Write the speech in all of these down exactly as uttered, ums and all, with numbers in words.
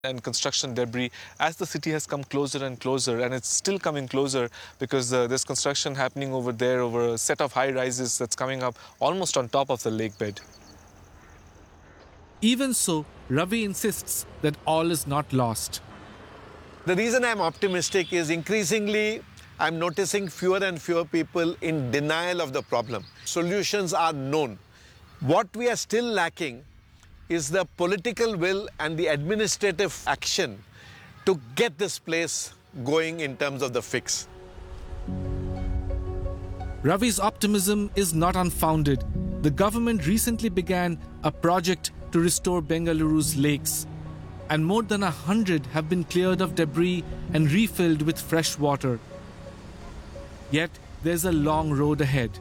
and construction debris as the city has come closer and closer, and it's still coming closer because uh, there's construction happening over there over a set of high rises that's coming up almost on top of the lake bed. Even so, Ravi insists that all is not lost. The reason I'm optimistic is increasingly I'm noticing fewer and fewer people in denial of the problem. Solutions are known. What we are still lacking is the political will and the administrative action to get this place going in terms of the fix. Ravi's optimism is not unfounded. The government recently began a project to restore Bengaluru's lakes, and more than a hundred have been cleared of debris and refilled with fresh water. Yet there's a long road ahead.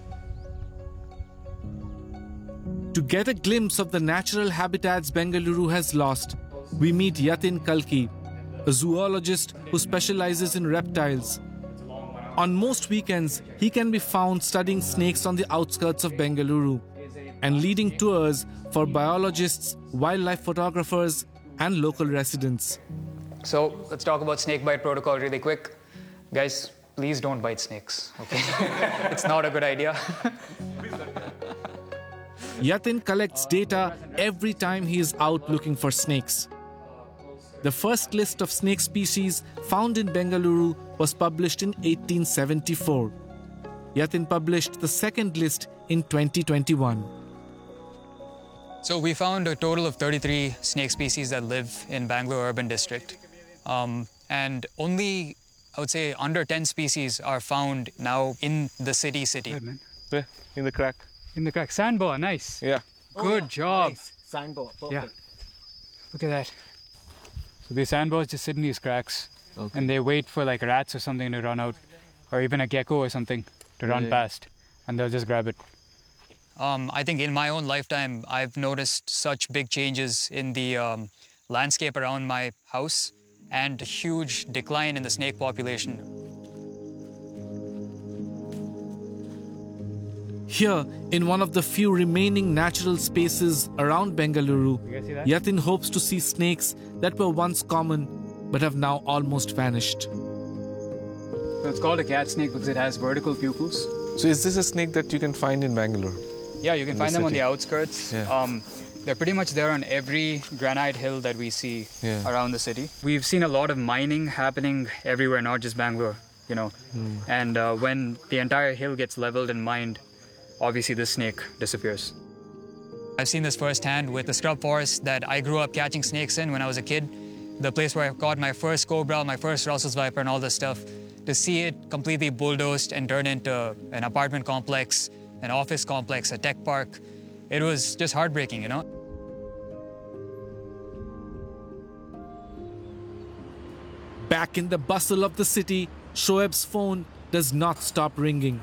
To get a glimpse of the natural habitats Bengaluru has lost, we meet Yatin Kalki, a zoologist who specializes in reptiles. On most weekends, he can be found studying snakes on the outskirts of Bengaluru and leading tours for biologists, wildlife photographers, and local residents. So let's talk about snake bite protocol really quick. Guys, please don't bite snakes, okay? It's not a good idea. Yatin collects data every time he is out looking for snakes. The first list of snake species found in Bengaluru was published in eighteen seventy-four. Yatin published the second list in twenty twenty-one. So we found a total of thirty-three snake species that live in Bangalore Urban District. Um, and only, I would say, under ten species are found now in the city city. Good, man. There, in the crack. In the crack. Sandboa, nice. Yeah. Good oh, yeah. job. Nice. Sandboa, perfect. Yeah. Look at that. So these sandboas just sit in these cracks, Okay. and they wait for like rats or something to run out, or even a gecko or something to run Yeah. past, and they'll just grab it. Um, I think in my own lifetime, I've noticed such big changes in the um, landscape around my house and a huge decline in the snake population. Here, in one of the few remaining natural spaces around Bengaluru, You guys see that? Yatin hopes to see snakes that were once common but have now almost vanished. So it's called a cat snake because it has vertical pupils. So is this a snake that you can find in Bangalore? Yeah, you can In find the them on city. the outskirts. Yeah. Um, they're pretty much there on every granite hill that we see Yeah. around the city. We've seen a lot of mining happening everywhere, not just Bangalore, you know. Hmm. And uh, when the entire hill gets leveled and mined, obviously this snake disappears. I've seen this firsthand with the scrub forest that I grew up catching snakes in when I was a kid. The place where I caught my first cobra, my first Russell's viper and all this stuff. To see it completely bulldozed and turned into an apartment complex, an office complex, a tech park, it was just heartbreaking, you know? Back in the bustle of the city, Shoaib's phone does not stop ringing.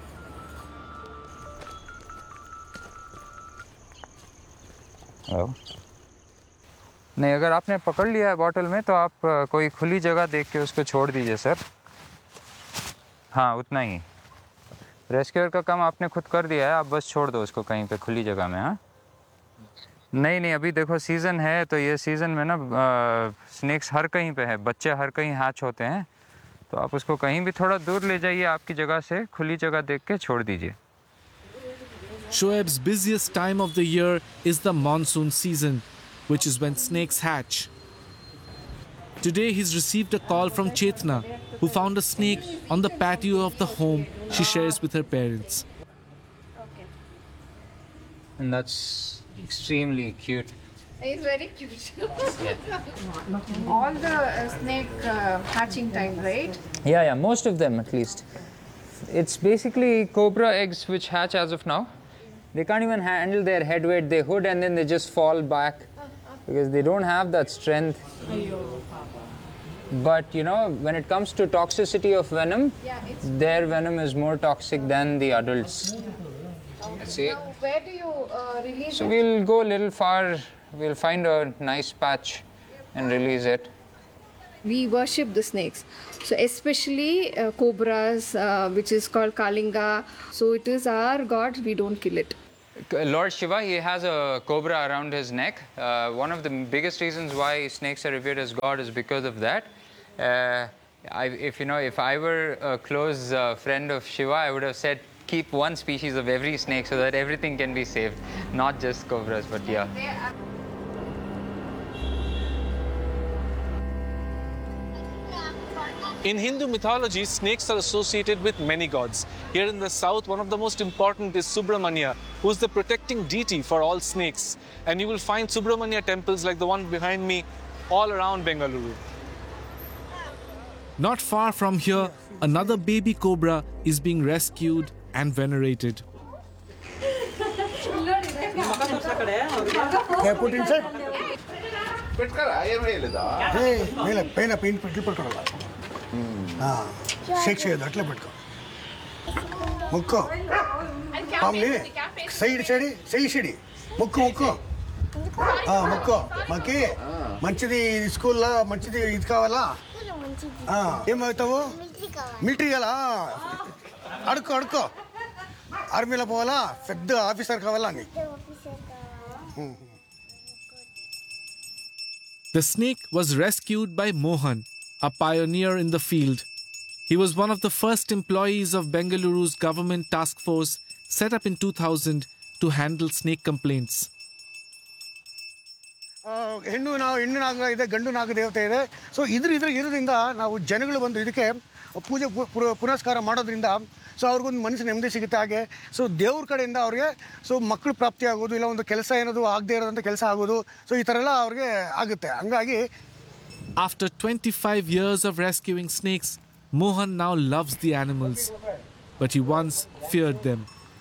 नहीं, अगर आपने पकड़ लिया है bottle में तो आप अ, कोई खुली जगह देख के उसको छोड़ दीजिए सर. हाँ, उतना ही. रेस्क्यूअर का काम आपने खुद कर दिया है, आप बस छोड़ दो उसको कहीं पे खुली जगह में. हाँ, नहीं नहीं, अभी देखो सीज़न है तो ये सीज़न में ना स्नेक्स हर कहीं पे है, बच्चे हर कहीं हैच होते हैं, तो आप उसको कहीं भी थोड़ा दूर ले जाइए आपकी जगह से, खुली जगह देख के छोड़ दीजिए. Shoaib's busiest time of the year is the monsoon season, which is when snakes hatch. Today he's received a call from Chetna, who found a snake on the patio of the home she shares with her parents. And that's extremely cute. It's very cute. All the uh, snake uh, hatching time, right? Yeah, yeah, most of them at least. It's basically cobra eggs which hatch as of now. They can't even handle their head weight. They hood and then they just fall back because they don't have that strength. But you know, when it comes to toxicity of venom, Yeah, it's. their venom is more toxic than the adults. See? Now, where do you uh, release So it? we'll go a little far. We'll find a nice patch and release it. We worship the snakes. So especially uh, cobras, uh, which is called Kalinga. So it is our god, we don't kill it. Lord Shiva, he has a cobra around his neck. Uh, one of the biggest reasons why snakes are revered as God is because of that. Uh, I, if you know, if I were a close uh, friend of Shiva, I would have said keep one species of every snake so that everything can be saved, not just cobras, but yeah. In Hindu mythology, snakes are associated with many gods. Here in the south, one of the most important is Subramanya, who is the protecting deity for all snakes. And you will find Subramanya temples like the one behind me all around Bengaluru. Not far from here, another baby cobra is being rescued and venerated. Yeah, put inside. Hey, mele pena paint petrol petrol. Ah, shake shake that le petko. Mukko. Pamli. Side side, side side. Mukko mukko. Ah, mukko. Maki. Manchidi school la, manchidi it kavala. Ah, em aitavu? Military gala. Adko adko. Army la povala. Fed officer kavala ni. The snake was rescued by Mohan, a pioneer in the field. He was one of the first employees of Bengaluru's government task force set up in two thousand to handle snake complaints. ಹೆಣ್ಣು ನಾವು ಹೆಣ್ಣು ನಾಗ ಇದೆ ಗಂಡು ನಾಗ ದೇವತೆ ಇದೆ so ಇದ್ರ ಇದ್ರ ಇರೋದ್ರಿಂದ ನಾವು ಜನಗಳು ಬಂದು ಇದಕ್ಕೆ ಪೂಜೆ ಪುನಸ್ಕಾರ ಮಾಡೋದ್ರಿಂದ ಸೊ ಅವ್ರಿಗೊಂದು ಮನಸ್ಸಿನ ನೆಮ್ಮದಿ ಸಿಗುತ್ತೆ ಹಾಗೆ ಸೊ ದೇವ್ರ ಕಡೆಯಿಂದ ಅವ್ರಿಗೆ ಸೊ ಮಕ್ಕಳು ಪ್ರಾಪ್ತಿ ಆಗೋದು ಇಲ್ಲ ಒಂದು ಕೆಲಸ ಏನದು ಆಗದೇ ಇರೋದಂಥ ಕೆಲಸ ಆಗೋದು ಸೊ ಈ ಥರ ಎಲ್ಲ ಅವ್ರಿಗೆ ಆಗುತ್ತೆ ಹಂಗಾಗಿ After twenty-five years of rescuing snakes, Mohan now loves the animals, but he once feared them.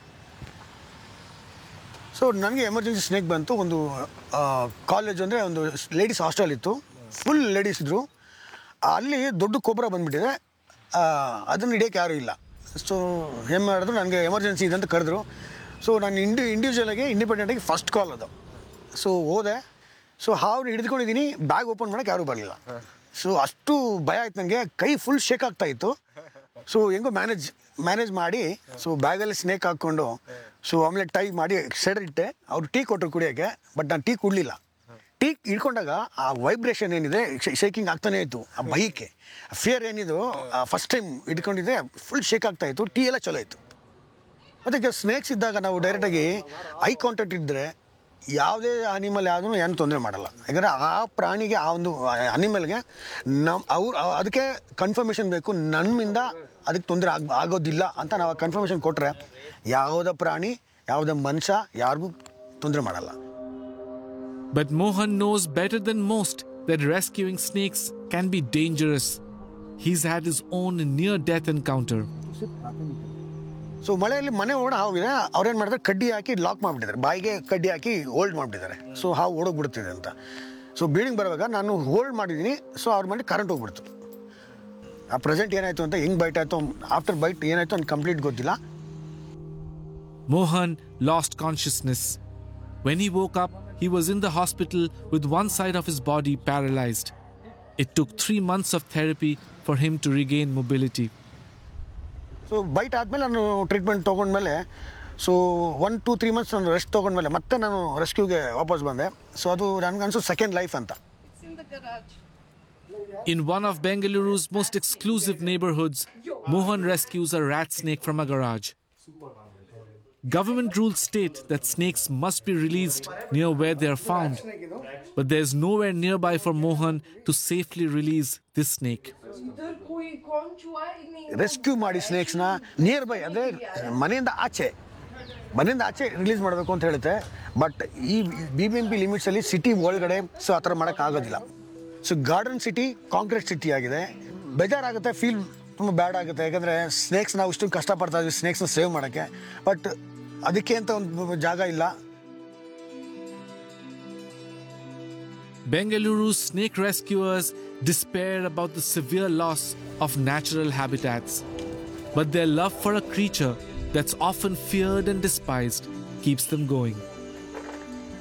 So ನನಗೆ ಎಮರ್ಜೆನ್ಸಿ ಸ್ನೇಕ್ ಬಂತು ಒಂದು ಕಾಲೇಜ್ ಅಂದರೆ ಒಂದು ಲೇಡೀಸ್ ಹಾಸ್ಟೆಲ್ ಇತ್ತು ಫುಲ್ ಲೇಡೀಸ್ ಇದ್ದರು ಅಲ್ಲಿ ದೊಡ್ಡ ಕೊಬ್ಬರ ಬಂದುಬಿಟ್ಟಿದೆ ಅದನ್ನು ಹಿಡಿಯೋಕ್ಕೆ ಯಾರೂ ಇಲ್ಲ ಸೊ ಏನು ಮಾಡಿದ್ರು ನನಗೆ ಎಮರ್ಜೆನ್ಸಿ ಇದೆ ಅಂತ ಕರೆದ್ರು ಸೊ ನಾನು ಇಂಡಿ ಇಂಡಿವಿಜುವಲಾಗಿ ಇಂಡಿಪೆಂಡೆಂಟಾಗಿ ಫಸ್ಟ್ ಕಾಲ್ ಅದು ಸೊ ಹೋದೆ ಸೊ ಹಾವು ಹಿಡಿದುಕೊಂಡಿದ್ದೀನಿ ಬ್ಯಾಗ್ ಓಪನ್ ಮಾಡೋಕ್ಕೆ ಯಾರೂ ಬರಲಿಲ್ಲ ಸೊ ಅಷ್ಟು ಭಯ ಆಯ್ತು ನನಗೆ ಕೈ ಫುಲ್ ಶೇಕ್ ಆಗ್ತಾಯಿತ್ತು ಸೊ ಹೆಂಗೋ ಮ್ಯಾನೇಜ್ ಮ್ಯಾನೇಜ್ ಮಾಡಿ ಸೊ ಬ್ಯಾಗಲ್ಲಿ ಸ್ನೇಕ್ ಹಾಕ್ಕೊಂಡು ಸೊ ಆಮೇಲೆ ಟೈ ಮಾಡಿ ಸೆಡ್ ಇಟ್ಟೆ ಅವ್ರು ಟೀ ಕೊಟ್ಟರು ಕುಡಿಯೋಕ್ಕೆ ಬಟ್ ನಾನು ಟೀ ಕುಡಲಿಲ್ಲ ಟೀ ಹಿಡ್ಕೊಂಡಾಗ ಆ ವೈಬ್ರೇಷನ್ ಏನಿದೆ ಶೇಕಿಂಗ್ ಆಗ್ತಾನೇ ಇತ್ತು ಆ ಭಯಕ್ಕೆ ಫಿಯರ್ ಏನಿದು ಫಸ್ಟ್ ಟೈಮ್ ಹಿಡ್ಕೊಂಡಿದ್ದೆ ಫುಲ್ ಶೇಕ್ ಆಗ್ತಾಯಿತ್ತು ಟೀ ಎಲ್ಲ ಚಲೋ ಇತ್ತು ಮತ್ತು ಸ್ನೇಕ್ಸ್ ಇದ್ದಾಗ ನಾವು ಡೈರೆಕ್ಟಾಗಿ ಐ ಕಾಂಟ್ಯಾಕ್ಟ್ ಇದ್ದರೆ ಯಾವುದೇ ಅನಿಮಲ್ ಯಾವುದೂ ಏನು ತೊಂದರೆ ಮಾಡಲ್ಲ ಯಾಕಂದರೆ ಆ ಪ್ರಾಣಿಗೆ ಆ ಒಂದು ಅನಿಮಲ್ಗೆ ನಮ್ಮ ಅವ್ರು ಅದಕ್ಕೆ ಕನ್ಫರ್ಮೇಷನ್ ಬೇಕು ನಮ್ಮಿಂದ ಅದಕ್ಕೆ ತೊಂದರೆ ಆಗ ಆಗೋದಿಲ್ಲ ಅಂತ ನಾವು ಕನ್ಫರ್ಮೇಷನ್ ಕೊಟ್ಟರೆ ಯಾವುದೇ ಪ್ರಾಣಿ ಯಾವುದೇ ಮನುಷ್ಯ ಯಾರಿಗೂ ತೊಂದರೆ ಮಾಡಲ್ಲ. But Mohan knows better than most that rescuing snakes can be dangerous. He's had his own near-death encounter. So ಮಳೆಯಲ್ಲಿ ಮನೆ ಓಡ ಹಾವಿದೆ ಅವ್ರೇನು ಮಾಡ್ತಾರೆ ಕಡ್ಡಿ ಹಾಕಿ ಲಾಕ್ ಮಾಡಿಬಿಟ್ಟಿದ್ದಾರೆ ಬಾಯಿಗೆ ಕಡ್ಡಿ ಹಾಕಿ ಹೋಲ್ಡ್ ಮಾಡಿಬಿಟ್ಟಿದ್ದಾರೆ ಸೊ ಹಾವು ಓಡೋಗ್ಬಿಡ್ತಿದೆ ಅಂತ ಸೊ ಬಿಲ್ಡಿಂಗ್ ಬರುವಾಗ ನಾನು ಹೋಲ್ಡ್ ಮಾಡಿದ್ದೀನಿ ಸೊ ಅವ್ರ ಮನೆ ಕರೆಂಟ್ ಹೋಗ್ಬಿಡ್ತು ಆ ಪ್ರೆಸೆಂಟ್ ಏನಾಯಿತು ಅಂತ ಹೆಂಗೆ ಬೈಟ್ ಆಯಿತು ಆಫ್ಟರ್ ಬೈಟ್ ಏನಾಯಿತು ಅಂತ ಕಂಪ್ಲೀಟ್ ಗೊತ್ತಿಲ್ಲ. Mohan lost consciousness. When he woke up, he was in the hospital with one side of his body paralyzed. It took three months of therapy for him to regain mobility. So byte ಆದಮೇಲೆ ನಾನು treatment ತೊಗೊಂಡ್ಮೇಲೆ so one to three months ನಾನು rest ತೊಗೊಂಡ್ಮೇಲೆ ಮತ್ತೆ ನಾನು ರೆಸ್ಕ್ಯೂಗೆ ವಾಪಸ್ ಬಂದೆ so ಅದು ನನಗನ್ಸು second life ಅಂತ. In one of Bengaluru's most exclusive neighborhoods, Mohan rescues a rat snake from a garage. Government rules state that snakes must be released near where they are found, but there's nowhere nearby for Mohan to safely release this snake. Rescue ಮಾಡಿ ಸ್ನೇಕ್ಸ್ನ near by ಅಂದರೆ ಮನೆಯಿಂದ ಆಚೆ ಮನೆಯಿಂದ ಆಚೆ release ಮಾಡಬೇಕು ಅಂತ ಹೇಳುತ್ತೆ but ಈ B B M P ಲಿಮಿಟ್ಸಲ್ಲಿ city ಒಳಗಡೆ ಸೊ ಆ ಥರ ಮಾಡೋಕ್ಕಾಗೋದಿಲ್ಲ. So garden city concrete city ಆಗಿದೆ ಬೇಜಾರಾಗುತ್ತೆ ಫೀಲ್ ತುಂಬ ಬ್ಯಾಡ್ ಆಗುತ್ತೆ ಯಾಕಂದರೆ ಸ್ನೇಕ್ಸ್ ನಾವು ಇಷ್ಟು ಕಷ್ಟಪಡ್ತಾ ಇದ್ವಿ ಸ್ನೇಕ್ಸ್ನ ಸೇವ್ ಮಾಡೋಕ್ಕೆ ಬಟ್ ಅದಕ್ಕೆ ಅಂತ ಒಂದು ಜಾಗ ಇಲ್ಲ. Bengaluru's snake rescuers despair about the severe loss of natural habitats. But their love for a creature that's often feared and despised keeps them going.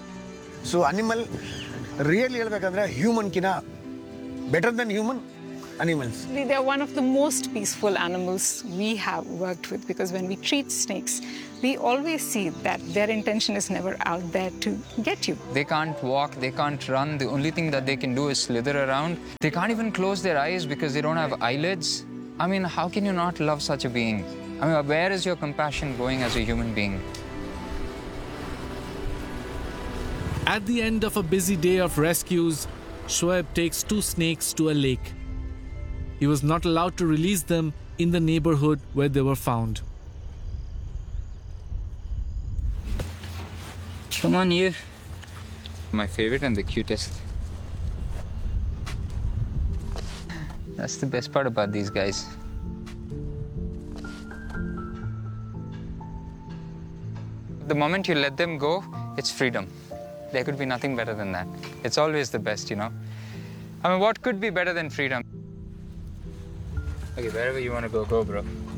So animal really ಹೇಳ್ಬೇಕಂದ್ರೆ ಹ್ಯೂಮನ್ಕಿನ better then human animals. They're one of the most peaceful animals we have worked with, because when we treat snakes, we always see that their intention is never out there to get you. They can't walk, they can't run. The only thing that they can do is slither around. They can't even close their eyes because they don't have eyelids. I mean, how can you not love such a being? I mean, where is your compassion going as a human being? At the end of a busy day of rescues, Shoaib takes two snakes to a lake. He was not allowed to release them in the neighborhood where they were found. Come on here. My favorite and the cutest. That's the best part about these guys. The moment you let them go, it's freedom. There could be nothing better than that. It's always the best, you know. I mean, what could be better than freedom? Okay, wherever you want to go, go, bro.